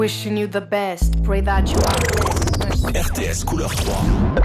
Wishing you the best, pray that you are blessed. RTS couleur 3.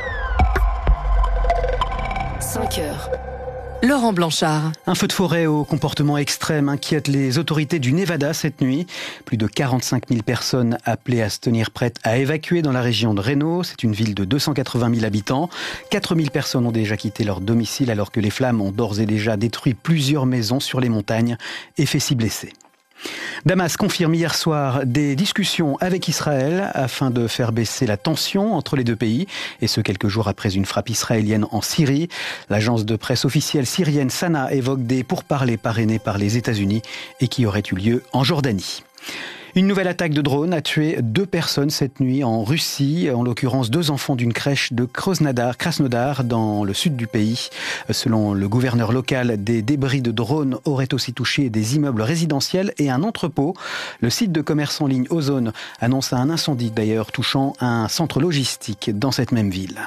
5 heures. Laurent Blanchard. Un feu de forêt au comportement extrême inquiète les autorités du Nevada cette nuit. Plus de 45 000 personnes appelées à se tenir prêtes à évacuer dans la région de Reno. C'est une ville de 280 000 habitants. 4 000 personnes ont déjà quitté leur domicile alors que les flammes ont d'ores et déjà détruit plusieurs maisons sur les montagnes et fait 6 blessés. Damas confirme hier soir des discussions avec Israël afin de faire baisser la tension entre les deux pays, et ce quelques jours après une frappe israélienne en Syrie. L'agence de presse officielle syrienne Sana évoque des pourparlers parrainés par les États-Unis et qui auraient eu lieu en Jordanie. Une nouvelle attaque de drone a tué 2 personnes cette nuit en Russie, en l'occurrence 2 enfants d'une crèche de Krasnodar dans le sud du pays. Selon le gouverneur local, des débris de drones auraient aussi touché des immeubles résidentiels et un entrepôt. Le site de commerce en ligne Ozone annonce un incendie d'ailleurs touchant un centre logistique dans cette même ville.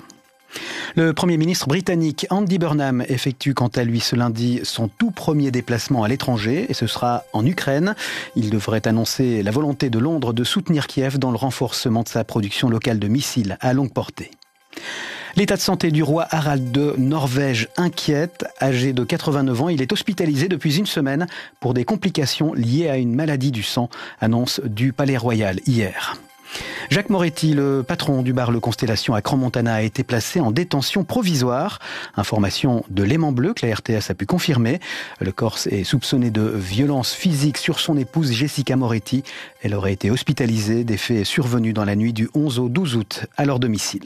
Le Premier ministre britannique Andy Burnham effectue quant à lui ce lundi son tout premier déplacement à l'étranger et ce sera en Ukraine. Il devrait annoncer la volonté de Londres de soutenir Kiev dans le renforcement de sa production locale de missiles à longue portée. L'état de santé du roi Harald de Norvège inquiète. Âgé de 89 ans, il est hospitalisé depuis une semaine pour des complications liées à une maladie du sang, annonce du Palais Royal hier. Jacques Moretti, le patron du bar Le Constellation à Crans-Montana, a été placé en détention provisoire. Information de l'Aimant Bleu que la RTS a pu confirmer. Le Corse est soupçonné de violences physiques sur son épouse Jessica Moretti. Elle aurait été hospitalisée, des faits survenus dans la nuit du 11 au 12 août à leur domicile.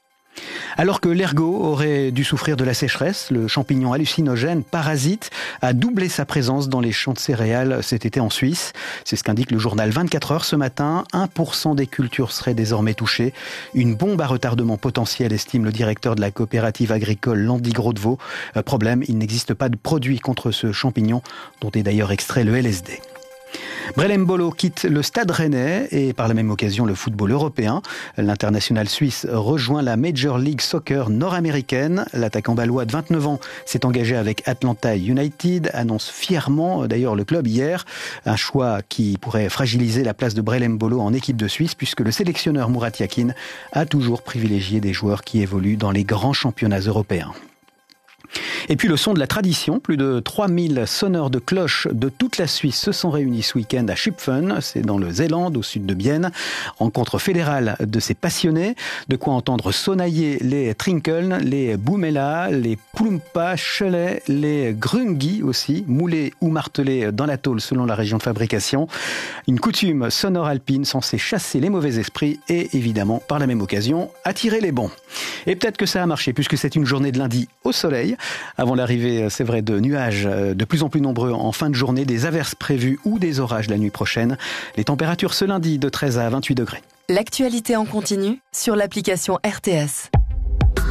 Alors que l'ergot aurait dû souffrir de la sécheresse, le champignon hallucinogène parasite a doublé sa présence dans les champs de céréales cet été en Suisse. C'est ce qu'indique le journal 24 heures ce matin. 1% des cultures seraient désormais touchées. Une bombe à retardement potentiel, estime le directeur de la coopérative agricole Landy Gros de Vaud. Problème, il n'existe pas de produit contre ce champignon, dont est d'ailleurs extrait le LSD. Brelem Bolo quitte le Stade Rennais et par la même occasion le football européen. L'international suisse rejoint la Major League Soccer nord-américaine. L'attaquant balois de 29 ans s'est engagé avec Atlanta United, annonce fièrement d'ailleurs le club hier. Un choix qui pourrait fragiliser la place de Brelem Bolo en équipe de Suisse puisque le sélectionneur Murat Yakin a toujours privilégié des joueurs qui évoluent dans les grands championnats européens. Et puis le son de la tradition, plus de 3000 sonneurs de cloches de toute la Suisse se sont réunis ce week-end à Schipfen, c'est dans le Zéland, au sud de Bienne. Rencontre fédérale de ces passionnés, de quoi entendre sonnailler les Trinkeln, les Boumela, les Plumpa, Cholet, les Grungi aussi, moulés ou martelés dans la tôle selon la région de fabrication. Une coutume sonore alpine censée chasser les mauvais esprits et évidemment, par la même occasion, attirer les bons. Et peut-être que ça a marché puisque c'est une journée de lundi au soleil. Avant l'arrivée, c'est vrai, de nuages de plus en plus nombreux en fin de journée, des averses prévues ou des orages la nuit prochaine. Les températures ce lundi de 13 à 28 degrés. L'actualité en continu sur l'application RTS.